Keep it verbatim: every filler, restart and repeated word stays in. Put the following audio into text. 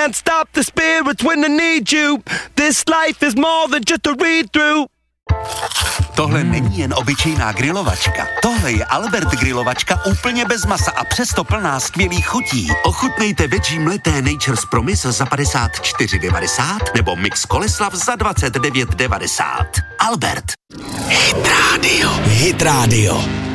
can't stop the spirits when I need you. This life is more than just a read-through. Tohle není jen obyčejná grilovačka. Tohle je Albert grilovačka úplně bez masa a přesto plná skvělých chutí. Ochutnejte veggie mleté Nature's Promise za padesát čtyři devadesát nebo mix Koleslav za dvacet devět devadesát. Albert. Hit Radio. Hit Radio.